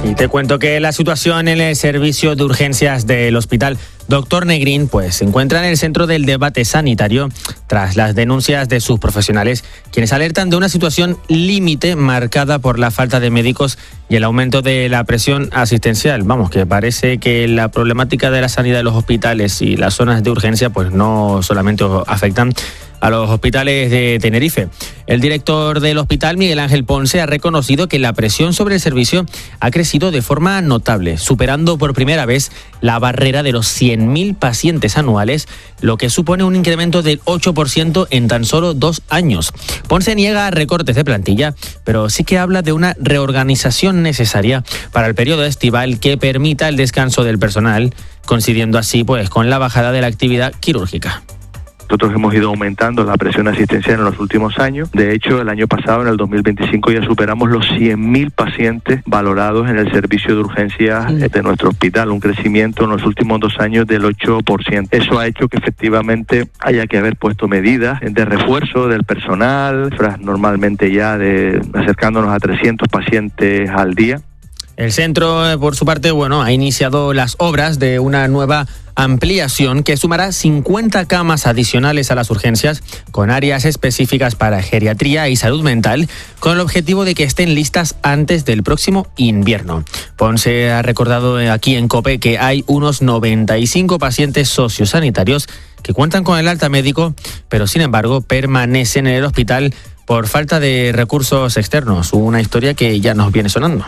Y te cuento que la situación en el servicio de urgencias del Hospital Dr. Negrín se encuentra en el centro del debate sanitario tras las denuncias de sus profesionales, quienes alertan de una situación límite marcada por la falta de médicos y el aumento de la presión asistencial. Que parece que la problemática de la sanidad de los hospitales y las zonas de urgencia no solamente afectan a los hospitales de Tenerife. El director del hospital, Miguel Ángel Ponce, ha reconocido que la presión sobre el servicio ha crecido de forma notable, superando por primera vez la barrera de los 100.000 pacientes anuales, lo que supone un incremento del 8% en tan solo 2 años. Ponce niega recortes de plantilla, pero sí que habla de una reorganización necesaria para el periodo estival que permita el descanso del personal, coincidiendo así con la bajada de la actividad quirúrgica. Nosotros hemos ido aumentando la presión asistencial en los últimos años. De hecho, el año pasado, en el 2025, ya superamos los 100.000 pacientes valorados en el servicio de urgencias de nuestro hospital, un crecimiento en los últimos 2 años del 8%. Eso ha hecho que efectivamente haya que haber puesto medidas de refuerzo del personal, normalmente ya acercándonos a 300 pacientes al día. El centro, por su parte, ha iniciado las obras de una nueva ampliación que sumará 50 camas adicionales a las urgencias, con áreas específicas para geriatría y salud mental, con el objetivo de que estén listas antes del próximo invierno. Ponce ha recordado aquí en COPE que hay unos 95 pacientes sociosanitarios que cuentan con el alta médico, pero sin embargo permanecen en el hospital por falta de recursos externos, una historia que ya nos viene sonando.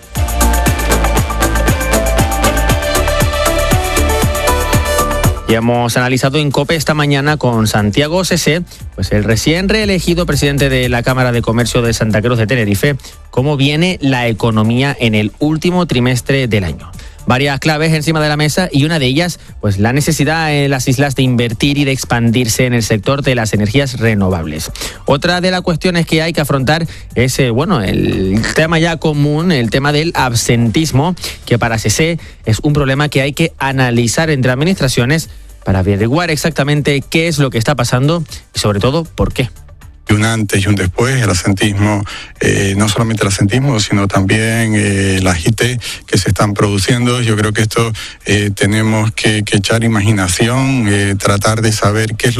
Y hemos analizado en COPE esta mañana con Santiago Sesé, el recién reelegido presidente de la Cámara de Comercio de Santa Cruz de Tenerife, cómo viene la economía en el último trimestre del año. Varias claves encima de la mesa y una de ellas, la necesidad en las islas de invertir y de expandirse en el sector de las energías renovables. Otra de las cuestiones que hay que afrontar es, el tema ya común, el tema del absentismo, que para CC es un problema que hay que analizar entre administraciones para averiguar exactamente qué es lo que está pasando y sobre todo por qué. Un antes y un después, el absentismo, no solamente el absentismo, sino también las IT que se están produciendo. Yo creo que esto tenemos que echar imaginación, tratar de saber qué es lo